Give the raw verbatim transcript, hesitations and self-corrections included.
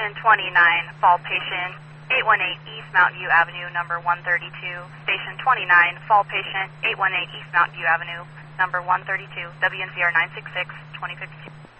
Station twenty-nine, fall patient, eight one eight East Mountain View Avenue, number one thirty-two. Station twenty-nine, fall patient, eight one eight East Mountain View Avenue, number one thirty-two, W N C R nine six six, twenty fifty-two.